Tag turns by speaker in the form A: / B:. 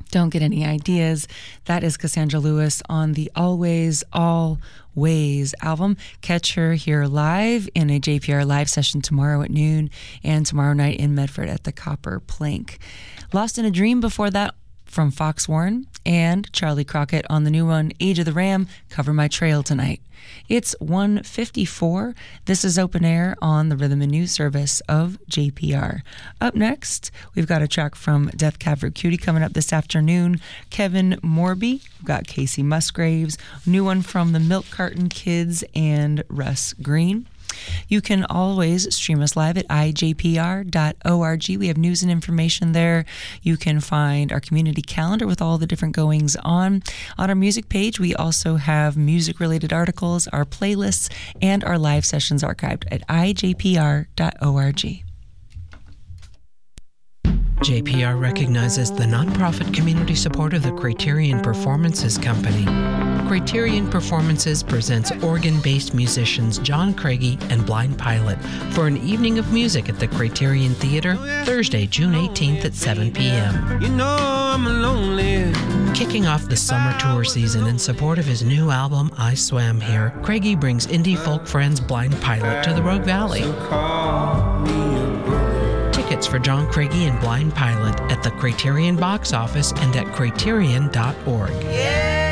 A: Don't get any ideas. That is Cassandra Lewis on the Always, Always album. Catch her here live in a JPR live session tomorrow at noon and tomorrow night in Medford at the Copper Plank. Lost in a Dream before that from Fox Warren, and Charlie Crockett on the new one, Age of the Ram, Cover My Trail Tonight. It's 1:54. This is Open Air on the Rhythm and News service of JPR. Up next, we've got a track from Death Cab for Cutie coming up this afternoon. Kevin Morby, we've got Casey Musgraves, new one from the Milk Carton Kids and Russ Green. You can always stream us live at ijpr.org. We have news and information there. You can find our community calendar with all the different goings on. On our music page, we also have music-related articles, our playlists, and our live sessions archived at ijpr.org.
B: JPR recognizes the nonprofit community support of the Criterion Performances Company. Criterion Performances presents organ-based musicians John Craigie and Blind Pilot for an evening of music at the Criterion Theater, Thursday, June 18th at 7 p.m.
C: You know I'm lonely.
B: Kicking off the summer tour season in support of his new album, I Swam Here, Craigie brings indie folk friends Blind Pilot to the Rogue Valley. Tickets for John Craigie and Blind Pilot at the Criterion box office and at criterion.org.
C: Yeah.